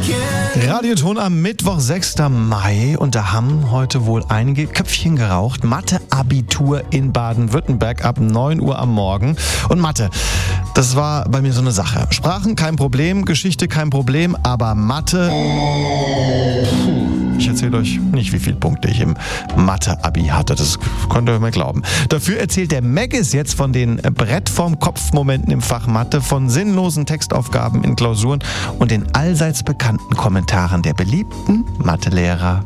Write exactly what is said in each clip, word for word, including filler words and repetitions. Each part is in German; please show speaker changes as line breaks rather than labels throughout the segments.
Radioton am Mittwoch, sechsten Mai. Und da haben heute wohl einige Köpfchen geraucht. Mathe-Abitur in Baden-Württemberg ab neun Uhr am Morgen. Und Mathe, das war bei mir so eine Sache. Sprachen kein Problem, Geschichte kein Problem, aber Mathe... Puh. Ich erzähle euch nicht, wie viele Punkte ich im Mathe-Abi hatte. Das könnt ihr mir glauben. Dafür erzählt der Maggis jetzt von den Brett vorm Kopf-Momenten im Fach Mathe, von sinnlosen Textaufgaben in Klausuren und den allseits bekannten Kommentaren der beliebten Mathelehrer.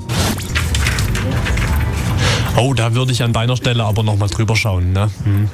Oh, da würde ich an deiner Stelle aber nochmal drüber schauen, ne? Hm.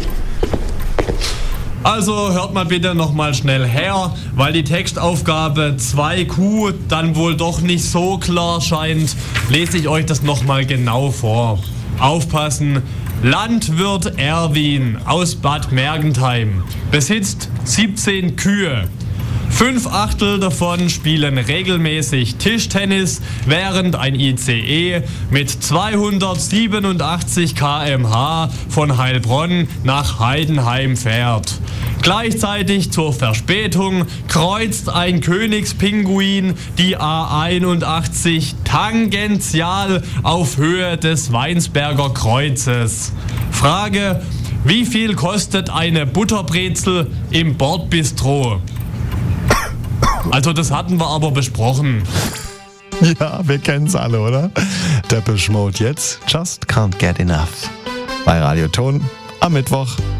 Also hört mal bitte nochmal schnell her, weil die Textaufgabe zwei Q dann wohl doch nicht so klar scheint, lese ich euch das nochmal genau vor. Aufpassen! Landwirt Erwin aus Bad Mergentheim besitzt siebzehn Kühe. Fünf Achtel davon spielen regelmäßig Tischtennis, während ein I C E mit zweihundertsiebenundachtzig Kilometer pro Stunde von Heilbronn nach Heidenheim fährt. Gleichzeitig zur Verspätung kreuzt ein Königspinguin die A einundachtzig tangential auf Höhe des Weinsberger Kreuzes. Frage: Wie viel kostet eine Butterbrezel im Bordbistro? Also das hatten wir aber besprochen.
Ja, wir kennen's alle, oder? Depeche Mode jetzt. Just can't get enough. Bei Radioton am Mittwoch.